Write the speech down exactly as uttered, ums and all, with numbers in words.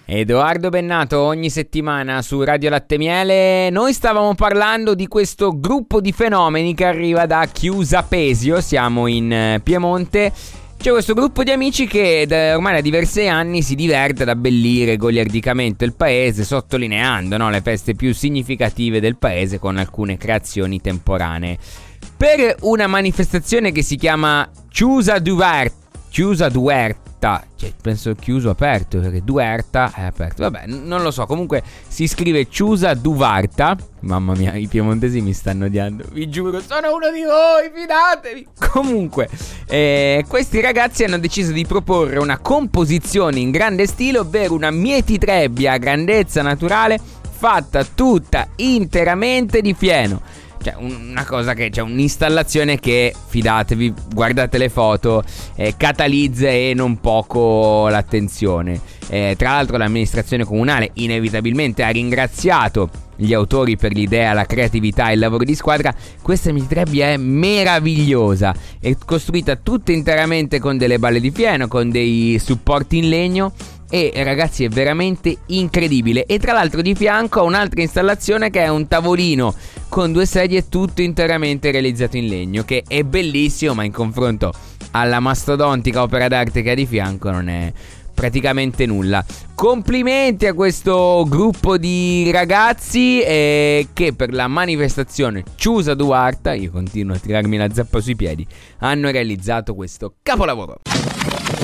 Edoardo Bennato ogni settimana su Radio Latte Miele. Noi stavamo parlando di questo gruppo di fenomeni che arriva da Chiusa Pesio, siamo in Piemonte. C'è questo gruppo di amici che da, ormai da diversi anni si diverte ad abbellire goliardicamente il paese, sottolineando, no, le feste più significative del paese con alcune creazioni temporanee. Per una manifestazione che si chiama Chiusa Duverta, Chiusa Duerta, cioè penso chiuso aperto, perché Duerta è aperto, vabbè, n- non lo so, comunque si scrive Chiusa Duvarta. Mamma mia, i piemontesi mi stanno odiando, vi giuro, sono uno di voi, fidatevi. Comunque, eh, questi ragazzi hanno deciso di proporre una composizione in grande stile, ovvero una mietitrebbia a grandezza naturale fatta tutta interamente di fieno. Cioè una cosa che c'è, un'installazione che, fidatevi, guardate le foto, eh, catalizza e non poco l'attenzione. Eh, tra l'altro l'amministrazione comunale inevitabilmente ha ringraziato gli autori per l'idea, la creatività e il lavoro di squadra. Questa mietitrebbia è meravigliosa, è costruita tutta interamente con delle balle di fieno, con dei supporti in legno. E ragazzi, è veramente incredibile. E tra l'altro di fianco ha un'altra installazione che è un tavolino con due sedie, tutto interamente realizzato in legno, che è bellissimo, ma in confronto alla mastodontica opera d'arte che ha di fianco non è praticamente nulla. Complimenti a questo gruppo di ragazzi eh, che per la manifestazione Chiusa Duarta, io continuo a tirarmi la zappa sui piedi, hanno realizzato questo capolavoro.